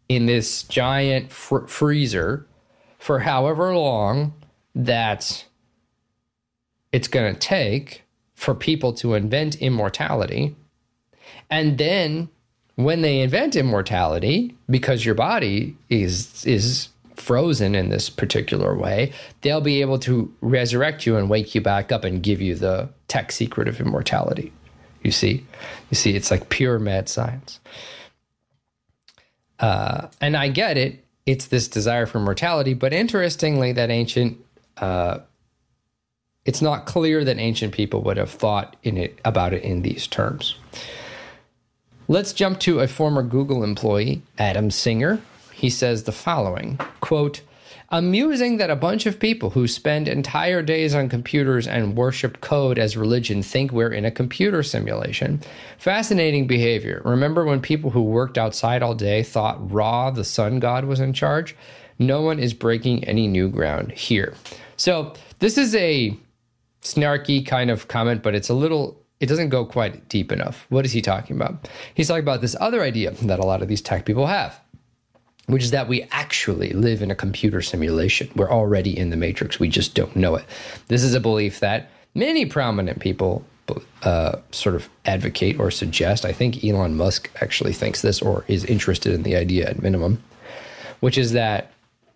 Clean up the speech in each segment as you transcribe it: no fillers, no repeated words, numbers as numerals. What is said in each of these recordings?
in this giant freezer for however long that it's going to take for people to invent immortality. And then when they invent immortality, because your body is frozen in this particular way, they'll be able to resurrect you and wake you back up and give you the tech secret of immortality. You see, it's like pure mad science. And I get it. It's this desire for immortality, but interestingly, that it's not clear that ancient people would have thought about it in these terms. Let's jump to a former Google employee, Adam Singer. He says the following, quote, "Amusing that a bunch of people who spend entire days on computers and worship code as religion think we're in a computer simulation. Fascinating behavior. Remember when people who worked outside all day thought Ra, the sun god, was in charge? No one is breaking any new ground here." So this is a snarky kind of comment, but it doesn't go quite deep enough. What is he talking about? He's talking about this other idea that a lot of these tech people have, which is that we actually live in a computer simulation. We're already in the matrix. We just don't know it. This is a belief that many prominent people sort of advocate or suggest. I think Elon Musk actually thinks this or is interested in the idea at minimum, which is that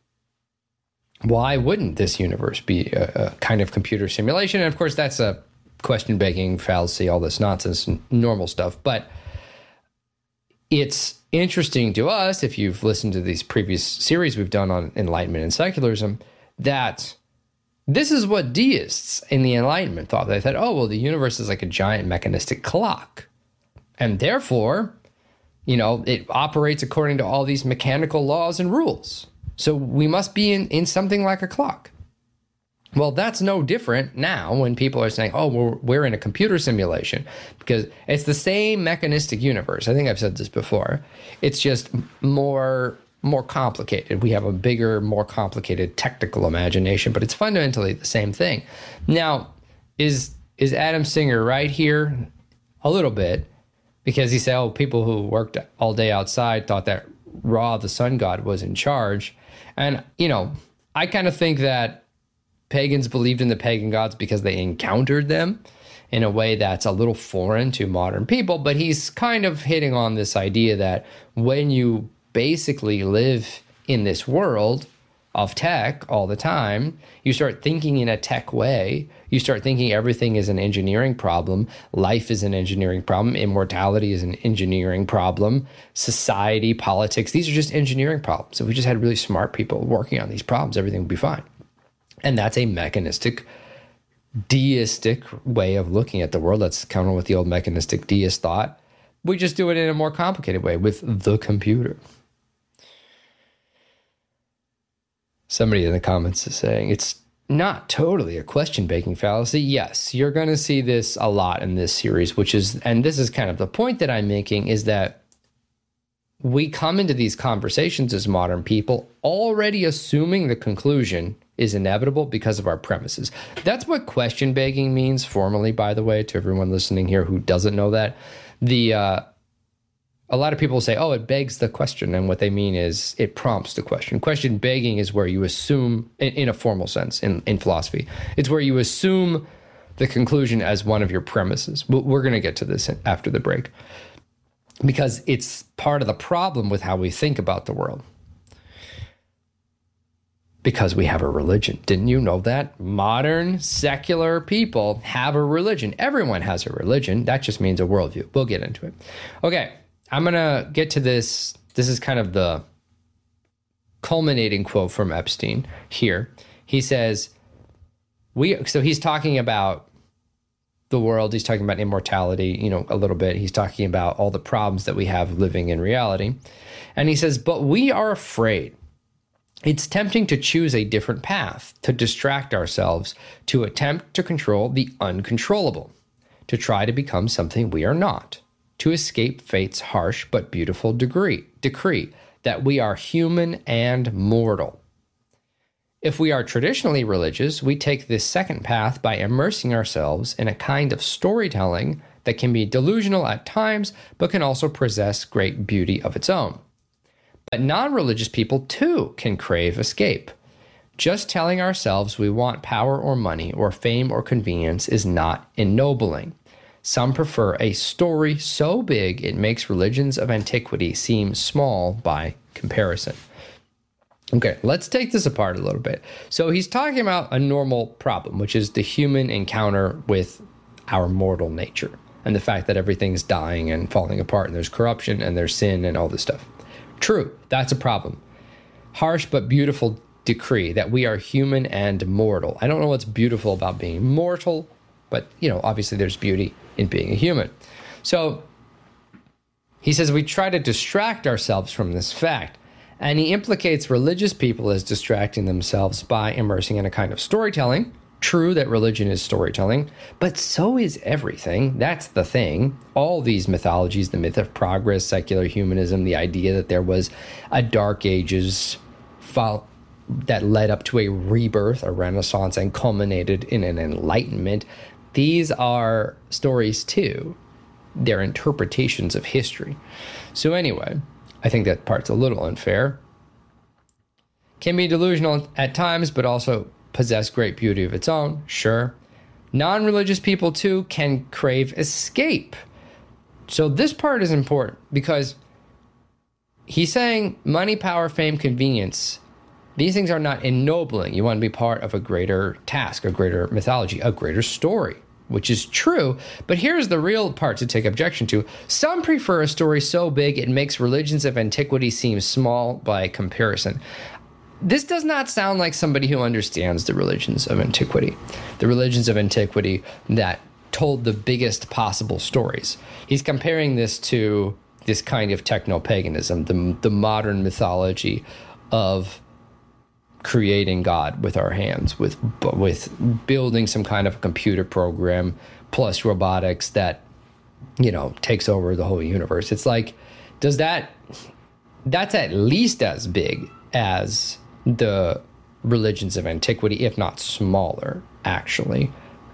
why wouldn't this universe be a kind of computer simulation? And of course, that's a question-begging fallacy, all this nonsense, normal stuff. But it's interesting to us, if you've listened to these previous series we've done on Enlightenment and secularism, that this is what deists in the Enlightenment thought. They thought, oh, well, the universe is like a giant mechanistic clock. And therefore, it operates according to all these mechanical laws and rules. So we must be in something like a clock. Well, that's no different now when people are saying, oh, we're in a computer simulation, because it's the same mechanistic universe. I think I've said this before. It's just more complicated. We have a bigger, more complicated technical imagination, but it's fundamentally the same thing. Now, is Adam Singer right here? A little bit, because he said, oh, people who worked all day outside thought that Ra, the sun god, was in charge. And, I kind of think that pagans believed in the pagan gods because they encountered them in a way that's a little foreign to modern people. But he's kind of hitting on this idea that when you basically live in this world of tech all the time, you start thinking in a tech way. You start thinking everything is an engineering problem. Life is an engineering problem. Immortality is an engineering problem. Society, politics, these are just engineering problems. If we just had really smart people working on these problems, everything would be fine. And that's a mechanistic, deistic way of looking at the world. That's kind of what the old mechanistic deist thought. We just do it in a more complicated way with the computer. Somebody in the comments is saying it's not totally a question-begging fallacy. Yes, you're going to see this a lot in this series, and this is kind of the point that I'm making, is that we come into these conversations as modern people already assuming the conclusion is inevitable because of our premises. That's what question begging means formally, by the way, to everyone listening here who doesn't know that. A lot of people say, oh, it begs the question. And what they mean is it prompts the question. Question begging is where you assume, in a formal sense, in philosophy, it's where you assume the conclusion as one of your premises. We're going to get to this after the break, because it's part of the problem with how we think about the world. Because we have a religion. Didn't you know that? Modern secular people have a religion. Everyone has a religion. That just means a worldview. We'll get into it. Okay, I'm going to get to this. This is kind of the culminating quote from Epstein here. He says, so he's talking about the world. He's talking about immortality, a little bit. He's talking about all the problems that we have living in reality. And he says, but we are afraid. It's tempting to choose a different path, to distract ourselves, to attempt to control the uncontrollable, to try to become something we are not, to escape fate's harsh but beautiful decree that we are human and mortal. If we are traditionally religious, we take this second path by immersing ourselves in a kind of storytelling that can be delusional at times, but can also possess great beauty of its own. But non-religious people too can crave escape. Just telling ourselves we want power or money or fame or convenience is not ennobling. Some prefer a story so big it makes religions of antiquity seem small by comparison. Okay, let's take this apart a little bit. So he's talking about a normal problem, which is the human encounter with our mortal nature and the fact that everything's dying and falling apart and there's corruption and there's sin and all this stuff. True, that's a problem. Harsh but beautiful decree that we are human and mortal. I don't know what's beautiful about being mortal, but obviously there's beauty in being a human. So he says we try to distract ourselves from this fact. And he implicates religious people as distracting themselves by immersing in a kind of storytelling. True that religion is storytelling, but so is everything. That's the thing. All these mythologies, the myth of progress, secular humanism, the idea that there was a dark ages that led up to a rebirth, a renaissance, and culminated in an enlightenment. These are stories too. They're interpretations of history. So anyway, I think that part's a little unfair. Can be delusional at times, but also possess great beauty of its own, sure. Non-religious people, too, can crave escape. So this part is important because he's saying money, power, fame, convenience, these things are not ennobling. You want to be part of a greater task, a greater mythology, a greater story, which is true. But here's the real part to take objection to. Some prefer a story so big it makes religions of antiquity seem small by comparison. This does not sound like somebody who understands the religions of antiquity. The religions of antiquity that told the biggest possible stories. He's comparing this to this kind of techno-paganism, the modern mythology of creating God with our hands, with building some kind of computer program plus robotics that, takes over the whole universe. It's like, that's at least as big as the religions of antiquity, if not smaller, actually.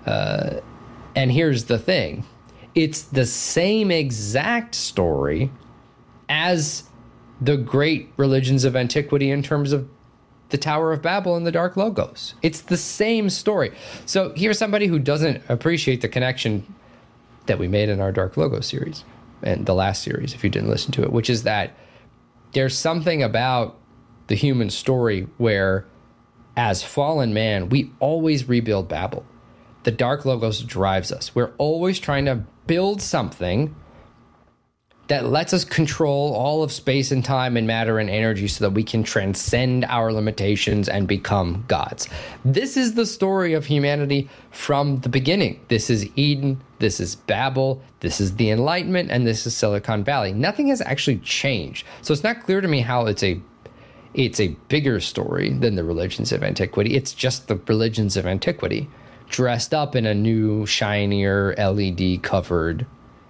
And here's the thing. It's the same exact story as the great religions of antiquity in terms of the Tower of Babel and the Dark Logos. It's the same story. So here's somebody who doesn't appreciate the connection that we made in our Dark Logos series and the last series, if you didn't listen to it, which is that there's something about the human story where, as fallen man, we always rebuild Babel. The Dark Logos drives us. We're always trying to build something that lets us control all of space and time and matter and energy so that we can transcend our limitations and become gods. This is the story of humanity from the beginning. This is Eden, this is Babel, this is the Enlightenment, and this is Silicon Valley. Nothing has actually changed. So it's not clear to me how it's a bigger story than the religions of antiquity. It's just the religions of antiquity dressed up in a new, shinier, LED-covered,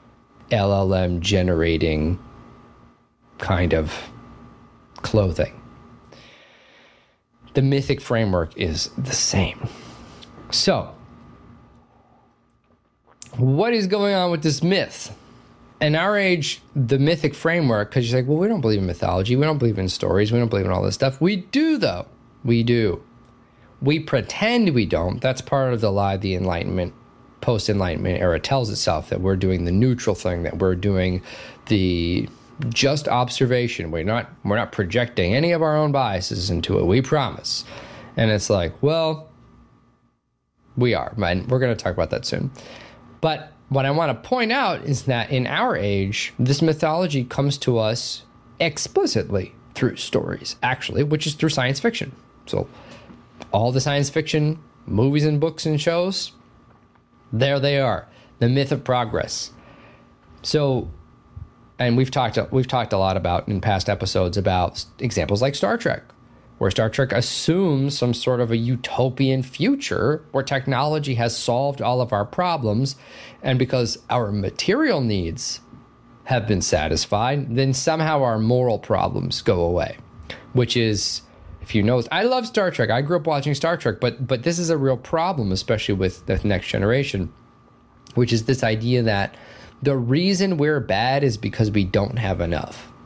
LLM-generating kind of clothing. The mythic framework is the same. So, what is going on with this myth? In our age, the mythic framework, because you're like, well, we don't believe in mythology, we don't believe in stories, we don't believe in all this stuff. We do, though. We do. We pretend we don't. That's part of the lie the Enlightenment, post-Enlightenment era tells itself, that we're doing the neutral thing, that we're doing the just observation. We're not projecting any of our own biases into it. We promise. And it's like, well, we are. And we're going to talk about that soon. But what I want to point out is that in our age, this mythology comes to us explicitly through stories, actually, which is through science fiction. So all the science fiction movies and books and shows, there they are. The myth of progress. So, and we've talked a lot about in past episodes about examples like Star Trek, where Star Trek assumes some sort of a utopian future where technology has solved all of our problems, and because our material needs have been satisfied, then somehow our moral problems go away. Which is, if you know, I love Star Trek. I grew up watching Star Trek, but this is a real problem, especially with the Next Generation, which is this idea that the reason we're bad is because we don't have enough.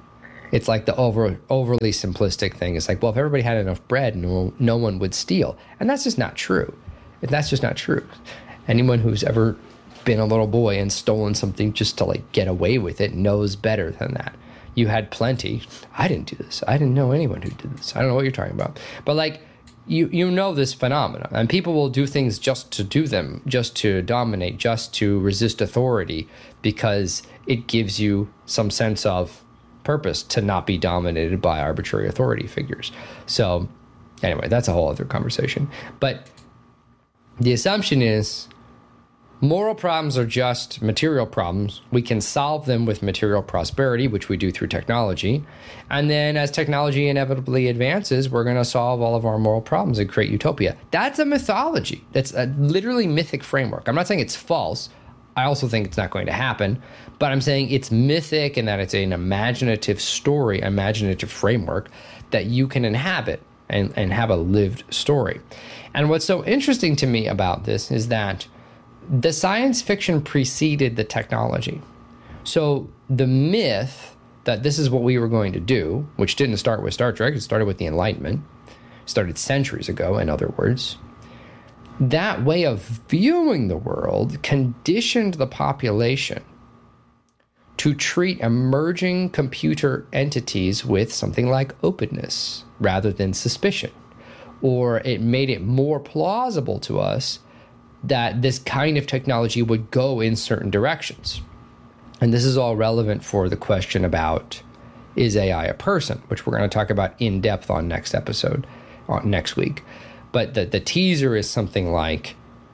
It's like the overly simplistic thing. It's like, well, if everybody had enough bread, no one would steal. And that's just not true. That's just not true. Anyone who's ever been a little boy and stolen something just to like get away with it knows better than that. You had plenty. I didn't do this. I didn't know anyone who did this. I don't know what you're talking about. But like, you know this phenomenon, and people will do things just to do them, just to dominate, just to resist authority, because it gives you some sense of purpose to not be dominated by arbitrary authority figures. So anyway, that's a whole other conversation. But the assumption is moral problems are just material problems. We can solve them with material prosperity, which we do through technology. And then as technology inevitably advances, we're going to solve all of our moral problems and create utopia. That's a mythology. That's a literally mythic framework. I'm not saying it's false. I also think it's not going to happen. But I'm saying it's mythic and that it's an imaginative story, imaginative framework that you can inhabit and have a lived story. And what's so interesting to me about this is that the science fiction preceded the technology. So the myth that this is what we were going to do, which didn't start with Star Trek, it started with the Enlightenment, started centuries ago, in other words. That way of viewing the world conditioned the population to treat emerging computer entities with something like openness rather than suspicion. Or it made it more plausible to us that this kind of technology would go in certain directions. And this is all relevant for the question about, is AI a person, which we're going to talk about in depth on next episode, next week. But the teaser is something like,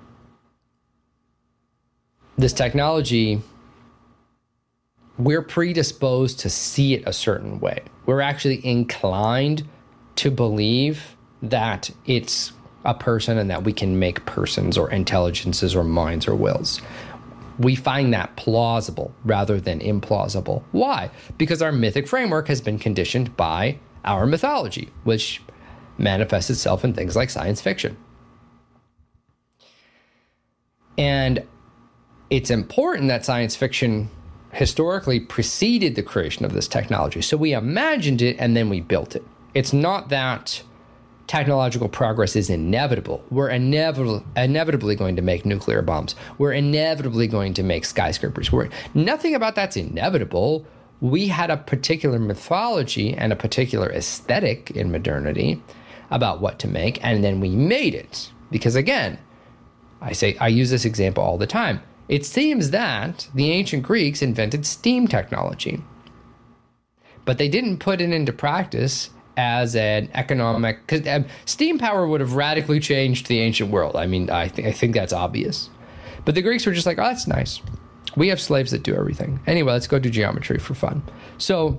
this technology, we're predisposed to see it a certain way. We're actually inclined to believe that it's a person and that we can make persons or intelligences or minds or wills. We find that plausible rather than implausible. Why? Because our mythic framework has been conditioned by our mythology, which manifests itself in things like science fiction. And it's important that science fiction historically preceded the creation of this technology. So we imagined it and then we built it. It's not that technological progress is inevitable. We're inevitably going to make nuclear bombs. We're inevitably going to make skyscrapers. Nothing about that's inevitable. We had a particular mythology and a particular aesthetic in modernity about what to make, and then we made it. Because again, I use this example all the time. It seems that the ancient Greeks invented steam technology, but they didn't put it into practice as an economic, because steam power would have radically changed the ancient world. I mean, I think that's obvious. But the Greeks were just like, oh, that's nice. We have slaves that do everything. Anyway, let's go do geometry for fun. So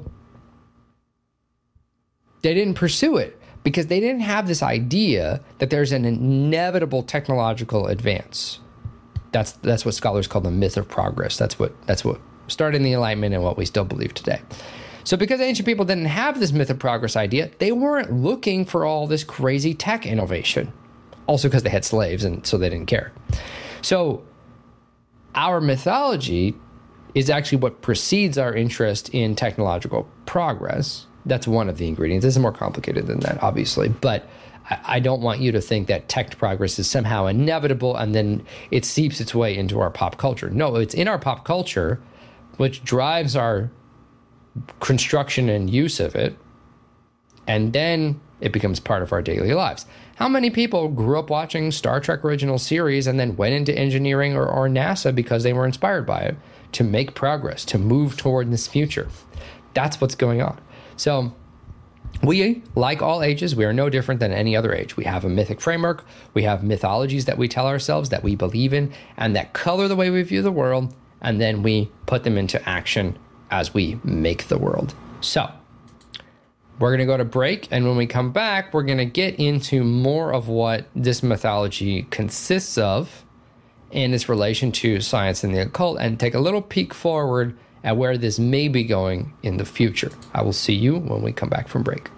they didn't pursue it because they didn't have this idea that there's an inevitable technological advance. That's what scholars call the myth of progress. That's what started in the Enlightenment and what we still believe today. So because ancient people didn't have this myth of progress idea, they weren't looking for all this crazy tech innovation. Also because they had slaves and so they didn't care. So our mythology is actually what precedes our interest in technological progress. That's one of the ingredients. This is more complicated than that, obviously. But I don't want you to think that tech progress is somehow inevitable and then it seeps its way into our pop culture. No, it's in our pop culture, which drives our construction and use of it, and then it becomes part of our daily lives. How many people grew up watching Star Trek original series and then went into engineering or NASA because they were inspired by it to make progress, to move toward this future? That's what's going on. So we, like all ages, we are no different than any other age. We have a mythic framework, we have mythologies that we tell ourselves that we believe in and that color the way we view the world, and then we put them into action as we make the world. So we're going to go to break, and when we come back, we're going to get into more of what this mythology consists of in its relation to science and the occult, and take a little peek forward at where this may be going in the future. I will see you when we come back from break.